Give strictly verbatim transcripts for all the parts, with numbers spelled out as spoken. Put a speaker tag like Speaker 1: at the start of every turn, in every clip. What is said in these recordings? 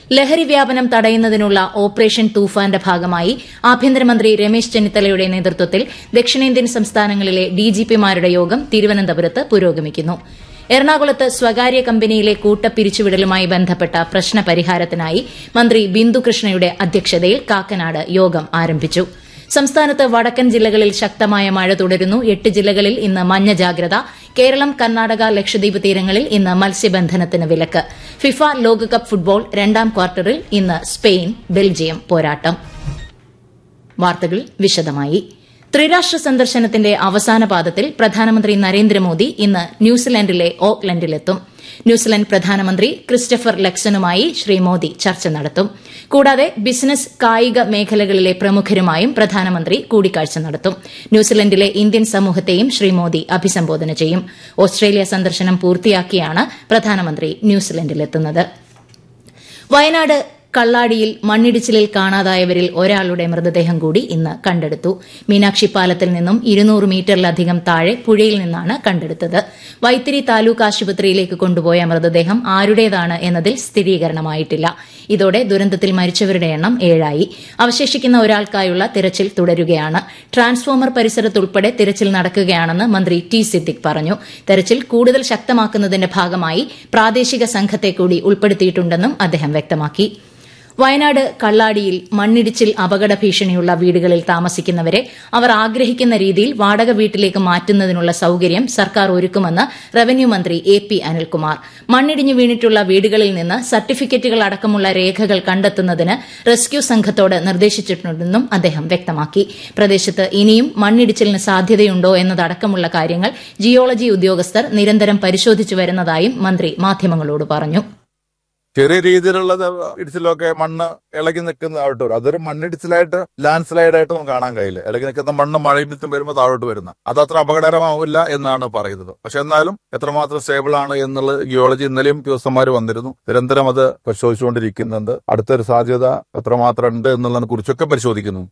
Speaker 1: ലഹരി വ്യാപനം തടയുന്നതിനുള്ള ഓപ്പറേഷൻ തൂഫാന്റെ ഭാഗമായി ആഭ്യന്തരമന്ത്രി രമേശ് ചെന്നിത്തലയുടെ നേതൃത്വത്തിൽ ദക്ഷിണേന്ത്യൻ സംസ്ഥാനങ്ങളിലെ ഡിജിപിമാരുടെ യോഗം തിരുവനന്തപുരത്ത് പുരോഗമിക്കുന്നു. എറണാകുളത്ത് സ്വകാര്യ കമ്പനിയിലെ കൂട്ടപ്പിരിച്ചുവിടലുമായി ബന്ധപ്പെട്ട പ്രശ്നപരിഹാരത്തിനായി മന്ത്രി ബിന്ദു കൃഷ്ണയുടെ അധ്യക്ഷതയിൽ കാക്കനാട് യോഗം ആരംഭിച്ചു. സംസ്ഥാനത്ത് വടക്കൻ ജില്ലകളിൽ ശക്തമായ മഴ തുടരുന്നു. എട്ട് ജില്ലകളിൽ ഇന്ന് മഞ്ഞ ജാഗ്രത. കേരളം, കർണാടക, ലക്ഷദ്വീപ് തീരങ്ങളിൽ ഇന്ന് മത്സ്യബന്ധനത്തിന് വിലക്ക്. ഫിഫ ലോകകപ്പ് ഫുട്ബോൾ രണ്ടാം ക്വാർട്ടറിൽ ഇന്ന് സ്പെയിൻ ബെൽജിയം പോരാട്ടം. വാർത്തകൾ വിശദമായി. ത്രിരാഷ്ട്ര സന്ദർശനത്തിന്റെ അവസാന പാദത്തിൽ പ്രധാനമന്ത്രി നരേന്ദ്രമോദി ഇന്ന് ന്യൂസിലൻഡിലെ ഓക്ലൻഡിലെത്തും. ന്യൂസിലൻഡ് പ്രധാനമന്ത്രി ക്രിസ്റ്റഫർ ലക്സനുമായി ശ്രീ മോദി ചർച്ച നടത്തും. കൂടാതെ ബിസിനസ്, കായിക മേഖലകളിലെ പ്രമുഖരുമായും പ്രധാനമന്ത്രി കൂടിക്കാഴ്ച നടത്തും. ന്യൂസിലൻഡിലെ ഇന്ത്യൻ സമൂഹത്തെയും ശ്രീ മോദി അഭിസംബോധന ചെയ്യും. ഓസ്ട്രേലിയ സന്ദർശനം പൂർത്തിയാക്കിയാണ് പ്രധാനമന്ത്രി ന്യൂസിലൻഡിലെത്തുന്നത്. വയനാട് കള്ളാടിയിൽ മണ്ണിടിച്ചിലിൽ കാണാതായവരിൽ ഒരാളുടെ മൃതദേഹം കൂടി ഇന്ന് കണ്ടെടുത്തു. മീനാക്ഷി പാലത്തിൽ നിന്നും ഇരുന്നൂറ് മീറ്ററിലധികം താഴെ പുഴയിൽ നിന്നാണ് കണ്ടെടുത്തത്. വൈത്തിരി താലൂക്ക് ആശുപത്രിയിലേക്ക് കൊണ്ടുപോയ മൃതദേഹം ആരുടേതാണ് എന്നതിൽ സ്ഥിരീകരണമായിട്ടില്ല. ഇതോടെ ദുരന്തത്തിൽ മരിച്ചവരുടെ എണ്ണം ഏഴായി. അവശേഷിക്കുന്ന ഒരാൾക്കായുള്ള തിരച്ചിൽ തുടരുകയാണ്. ട്രാൻസ്ഫോമർ പരിസരത്തുൾപ്പെടെ തിരച്ചിൽ നടക്കുകയാണെന്ന് മന്ത്രി ടി സിദ്ദിഖ് പറഞ്ഞു. തെരച്ചിൽ കൂടുതൽ ശക്തമാക്കുന്നതിന്റെ ഭാഗമായി പ്രാദേശിക സംഘത്തെ കൂടി ഉൾപ്പെടുത്തിയിട്ടുണ്ടെന്നും അദ്ദേഹം വ്യക്തമാക്കി. വയനാട് കള്ളാടിയിൽ മണ്ണിടിച്ചിൽ അപകട ഭീഷണിയുള്ള വീടുകളിൽ താമസിക്കുന്നവരെ അവർ ആഗ്രഹിക്കുന്ന രീതിയിൽ വാടക വീട്ടിലേക്ക് മാറ്റുന്നതിനുള്ള സൌകര്യം സർക്കാർ ഒരുക്കുമെന്ന് റവന്യൂ മന്ത്രി എ പി അനിൽകുമാർ. മണ്ണിടിഞ്ഞു വീണിട്ടുള്ള വീടുകളിൽ നിന്ന് സർട്ടിഫിക്കറ്റുകൾ അടക്കമുള്ള രേഖകൾ കണ്ടെത്തുന്നതിന് റെസ്ക്യൂ സംഘത്തോട് നിർദ്ദേശിച്ചിട്ടുണ്ടെന്നും അദ്ദേഹം വ്യക്തമാക്കി. പ്രദേശത്ത് ഇനിയും മണ്ണിടിച്ചിലിന് സാധ്യതയുണ്ടോ എന്നതടക്കമുള്ള കാര്യങ്ങൾ ജിയോളജി ഉദ്യോഗസ്ഥർ നിരന്തരം പരിശോധിച്ചു വരുന്നതായും മന്ത്രി മാധ്യമങ്ങളോട് പറഞ്ഞു.
Speaker 2: ചെറിയ രീതിയിലുള്ള ഇടിച്ചിലൊക്കെ മണ്ണ് ഇളകി നിൽക്കുന്നതായിട്ട് വരും. അതൊരു മണ്ണിടിച്ചിലായിട്ട് ലാൻഡ് സ്ലൈഡ് ആയിട്ട് നമുക്ക് കാണാൻ കഴിയില്ല. ഇളകി നിൽക്കുന്ന മണ്ണ് മഴയും വരുമ്പോൾ താഴോട്ട് വരുന്ന അത് അത്ര അപകടകരമാവില്ല എന്നാണ് പറയുന്നത്. പക്ഷെ എന്നാലും എത്രമാത്രം സ്റ്റേബിൾ ആണ് എന്നുള്ള ജിയോളജി ഇന്നലെയും ഉദ്യോഗസ്ഥന്മാർ വന്നിരുന്നു. നിരന്തരം അത് പരിശോധിച്ചുകൊണ്ടിരിക്കുന്നുണ്ട്. അടുത്തൊരു സാധ്യത എത്രമാത്രം ഉണ്ട് എന്നുള്ളതിനെ കുറിച്ചൊക്കെ പരിശോധിക്കുന്നു.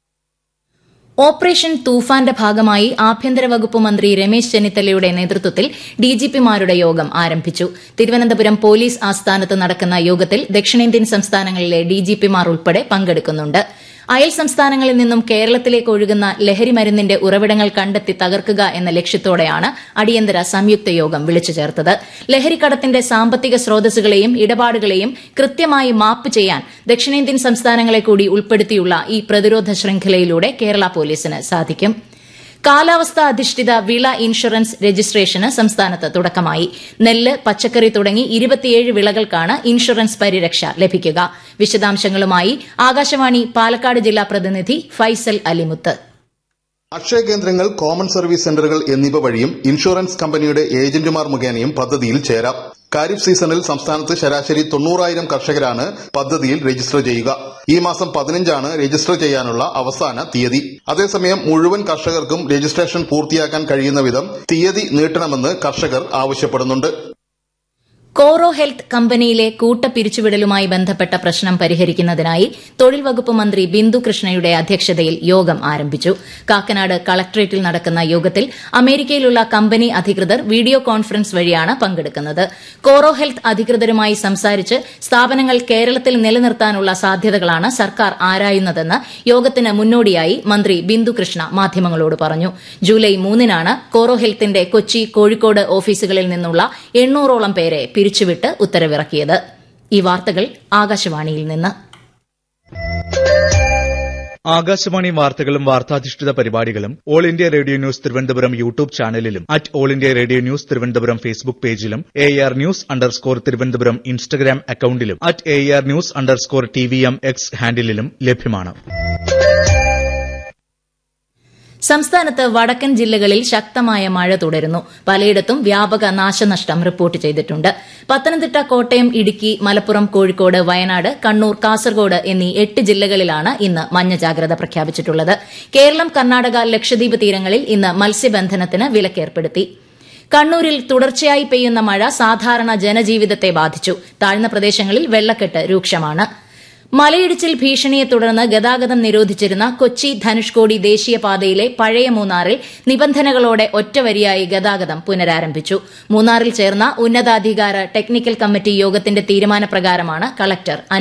Speaker 1: ഓപ്പറേഷൻ തൂഫാന്റെ ഭാഗമായി ആഭ്യന്തര വകുപ്പ് മന്ത്രി രമേശ് ചെന്നിത്തലയുടെ നേതൃത്വത്തിൽ ഡിജിപിമാരുടെ യോഗം ആരംഭിച്ചു. തിരുവനന്തപുരം പോലീസ് ആസ്ഥാനത്ത് നടക്കുന്ന യോഗത്തിൽ ദക്ഷിണേന്ത്യൻ സംസ്ഥാനങ്ങളിലെ ഡിജിപിമാർ ഉൾപ്പെടെ പങ്കെടുക്കുന്നുണ്ട്. അയൽ സംസ്ഥാനങ്ങളിൽ നിന്നും കേരളത്തിലേക്ക് ഒഴുകുന്ന ലഹരി മരുന്നിന്റെ ഉറവിടങ്ങൾ കണ്ടെത്തി തകർക്കുക എന്ന ലക്ഷ്യത്തോടെയാണ് അടിയന്തര സംയുക്ത യോഗം വിളിച്ചു ചേർത്തത്. ലഹരിക്കടത്തിന്റെ സാമ്പത്തിക സ്രോതസ്സുകളെയും ഇടപാടുകളെയും കൃത്യമായി മാപ്പ് ചെയ്യാൻ ദക്ഷിണേന്ത്യൻ സംസ്ഥാനങ്ങളെ കൂടി ഉൾപ്പെടുത്തിയുള്ള ഈ പ്രതിരോധ ശൃംഖലയിലൂടെ കേരള പോലീസിന് സാധിക്കും. കാലാവസ്ഥാ അധിഷ്ഠിത വിള ഇൻഷുറൻസ് രജിസ്ട്രേഷന് സംസ്ഥാനത്ത് തുടക്കമായി. നെല്ല്, പച്ചക്കറി തുടങ്ങി ഇരുപത്തിയേഴ് വിളകൾക്കാണ് ഇൻഷുറൻസ് പരിരക്ഷ ലഭിക്കുക. വിശദാംശങ്ങളുമായി ആകാശവാണി പാലക്കാട് ജില്ലാ പ്രതിനിധി ഫൈസൽ അലിമുത്ത്.
Speaker 3: അക്ഷയ കേന്ദ്രങ്ങൾ, കോമൺ സർവീസ് സെന്ററുകൾ എന്നിവ വഴിയും ഇൻഷുറൻസ് കമ്പനിയുടെ ഏജന്റുമാർ മുഖേനയും പദ്ധതിയിൽ ചേരാം. ഖാരിഫ് സീസണിൽ സംസ്ഥാനത്ത് ശരാശരി തൊണ്ണൂറായിരം കർഷകരാണ് പദ്ധതിയിൽ രജിസ്റ്റർ ചെയ്യുക. ഈ മാസം പതിനഞ്ചാണ് രജിസ്റ്റർ ചെയ്യാനുള്ള അവസാന തീയതി. അതേസമയം മുഴുവൻ കർഷകർക്കും രജിസ്ട്രേഷൻ പൂർത്തിയാക്കാൻ കഴിയുന്ന വിധം തീയതി നീട്ടണമെന്ന് കർഷകർ ആവശ്യപ്പെടുന്നുണ്ട്.
Speaker 1: കോറോ ഹെൽത്ത് കമ്പനിയിലെ കൂട്ടപ്പിരിച്ചുവിടലുമായി ബന്ധപ്പെട്ട പ്രശ്നം പരിഹരിക്കുന്നതിനായി തൊഴിൽ വകുപ്പ് മന്ത്രി ബിന്ദു കൃഷ്ണയുടെ അധ്യക്ഷതയിൽ യോഗം ആരംഭിച്ചു. കാക്കനാട് കളക്ടറേറ്റിൽ നടക്കുന്ന യോഗത്തിൽ അമേരിക്കയിലുള്ള കമ്പനി അധികൃതർ വീഡിയോ കോൺഫറൻസ് വഴിയാണ് പങ്കെടുക്കുന്നത്. കോറോ ഹെൽത്ത് അധികൃതരുമായി സംസാരിച്ച് സ്ഥാപനങ്ങൾ കേരളത്തിൽ നിലനിർത്താനുള്ള സാധ്യതകളാണ് സർക്കാർ ആരായുന്നതെന്ന് യോഗത്തിന് മുന്നോടിയായി മന്ത്രി ബിന്ദു കൃഷ്ണ മാധ്യമങ്ങളോട് പറഞ്ഞു. ജൂലൈ മൂന്നിനാണ് കോറോ ഹെൽത്തിന്റെ കൊച്ചി, കോഴിക്കോട് ഓഫീസുകളിൽ നിന്നുള്ള എണ്ണൂറോളം പേരെ പിരിച്ചുവിട്ട് ഉത്തരവിറക്കിയത്. ഈ വാർത്തകൾ ആകാശവാണിയിൽ നിന്ന്.
Speaker 4: ആകാശവാണി വാർത്തകളും വാർത്താധിഷ്ഠിത പരിപാടികളും all India radio news Thiruvananthapuram YouTube ചാനലിലും at all India radio news Thiruvananthapuram Facebook പേജിലും A R news underscore Thiruvananthapuram Instagram അക്കൌണ്ടിലും at A R news underscore T V M X ഹാൻഡിലും ലഭ്യമാണ്.
Speaker 1: സംസ്ഥാനത്ത് വടക്കൻ ജില്ലകളിൽ ശക്തമായ മഴ തുടരുന്നു. പലയിടത്തും വ്യാപക നാശനഷ്ടം റിപ്പോർട്ട് ചെയ്തിട്ടുണ്ട്. പത്തനംതിട്ട, കോട്ടയം, ഇടുക്കി, മലപ്പുറം, കോഴിക്കോട്, വയനാട്, കണ്ണൂർ, കാസർഗോഡ് എന്നീ എട്ട് ജില്ലകളിലാണ് ഇന്ന് മഞ്ഞ ജാഗ്രത പ്രഖ്യാപിച്ചിട്ടുള്ളത്. കേരളം, കർണാടക, ലക്ഷദ്വീപ് തീരങ്ങളിൽ ഇന്ന് മത്സ്യബന്ധനത്തിന് വിലക്കേർപ്പെടുത്തി. കണ്ണൂരിൽ തുടർച്ചയായി പെയ്യുന്ന മഴ സാധാരണ ജനജീവിതത്തെ ബാധിച്ചു. താഴ്ന്ന പ്രദേശങ്ങളിൽ വെള്ളക്കെട്ട് രൂക്ഷമാണ്. മലയിടിച്ചിൽ ഭീഷണിയെ തുടർന്ന് ഗതാഗതം നിരോധിച്ചിരുന്ന കൊച്ചി ധനുഷ്കോടി ദേശീയപാതയിലെ പഴയ മൂന്നാറിൽ നിബന്ധനകളോടെ ഒറ്റവരിയായി ഗതാഗതം പുനരാരംഭിച്ചു. മൂന്നാറിൽ ചേർന്ന ഉന്നതാധികാര ടെക്നിക്കൽ കമ്മിറ്റി യോഗത്തിന്റെ തീരുമാനപ്രകാരമാണ് കളക്ടർ